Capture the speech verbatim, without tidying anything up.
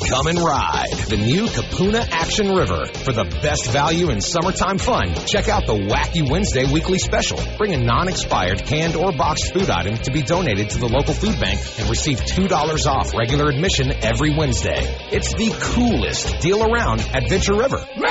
Come and ride the new Kapuna Action River. For the best value in summertime fun, check out the Wacky Wednesday weekly special. Bring a non-expired canned or boxed food item to be donated to the local food bank and receive two dollars off regular admission every Wednesday. It's the coolest deal around at Venture River.